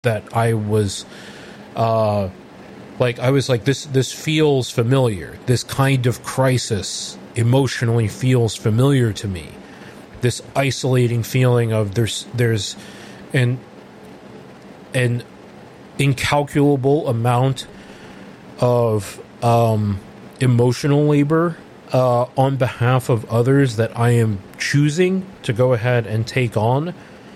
that I was this feels familiar. This kind of crisis emotionally feels familiar to me. This isolating feeling of there's an incalculable amount of emotional labor on behalf of others that I am choosing to go ahead and take on.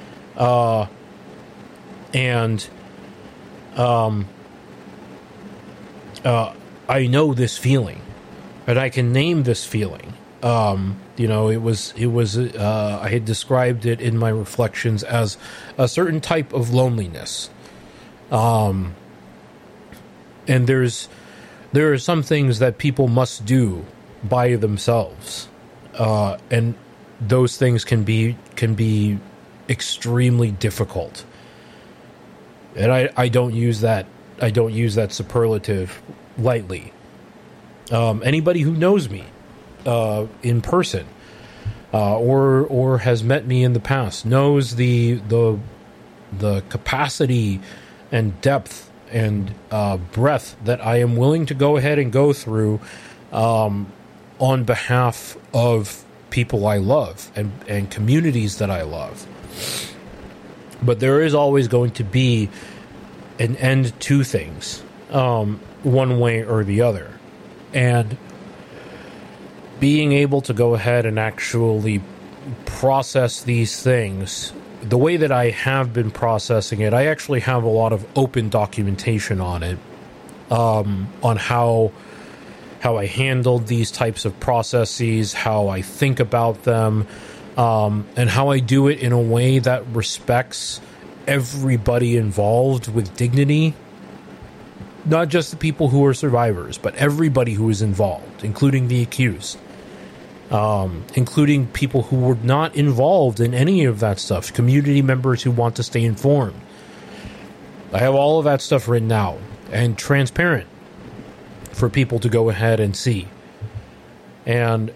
I know this feeling, and I can name this feeling. It was I had described it in my reflections as a certain type of loneliness. And there are some things that people must do by themselves, and those things can be extremely difficult. And I don't use that superlative lightly. Anybody who knows me in person or has met me in the past knows the capacity and depth and breadth that I am willing to go ahead and go through on behalf of people I love and communities that I love. But there is always going to be an end to things, one way or the other. And being able to go ahead and actually process these things the way that I have been processing it, I actually have a lot of open documentation on it, on how I handled these types of processes, how I think about them, and how I do it in a way that respects everybody involved with dignity. Not just the people who are survivors, but everybody who is involved, including the accused. Including people who were not involved in any of that stuff, community members who want to stay informed. I have all of that stuff written out and transparent for people to go ahead and see. And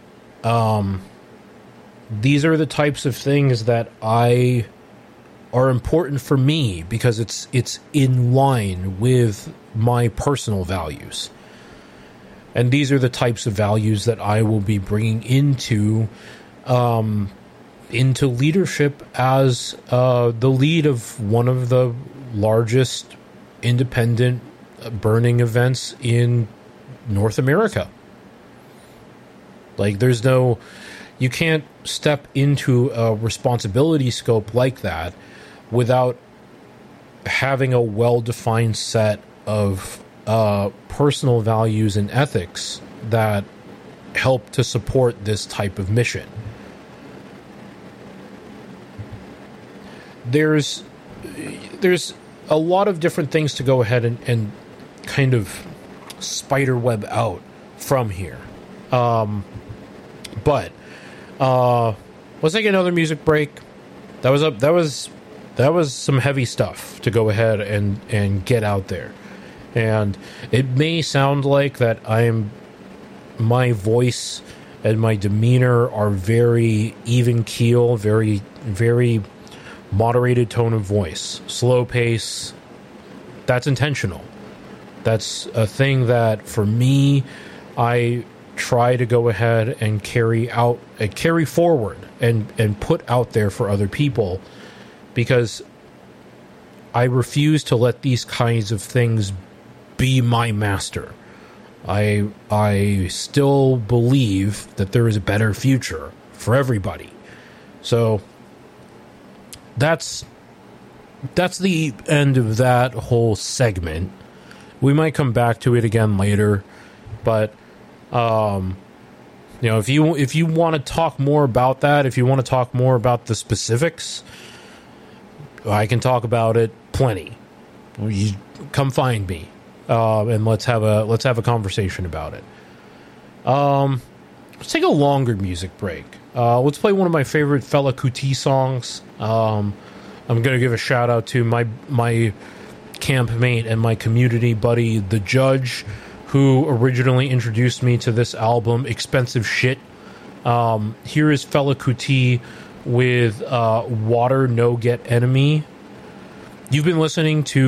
these are the types of things that are important for me because it's in line with my personal values. And these are the types of values that I will be bringing into leadership as the lead of one of the largest independent burning events in North America. Like, you can't step into a responsibility scope like that without having a well-defined set of personal values and ethics that help to support this type of mission. There's a lot of different things to go ahead and kind of spiderweb out from here. But let's take another music break. That was some heavy stuff to go ahead and get out there. And it may sound like that my voice and my demeanor are very even keel, very, very moderated tone of voice, slow pace. That's intentional. That's a thing that, for me, I try to go ahead and carry forward and put out there for other people, because I refuse to let these kinds of things be my master. I still believe that there is a better future for everybody. So that's the end of that whole segment. We might come back to it again later, but if you want to talk more about that, if you want to talk more about the specifics, I can talk about it plenty. You come find me, and let's have a conversation about it. Let's take a longer music break. Let's play one of my favorite Fela Kuti songs. I'm going to give a shout out to my campmate and my community buddy, The Judge, who originally introduced me to this album, Expensive Shit. Here is Fela Kuti with Water No Get Enemy. You've been listening to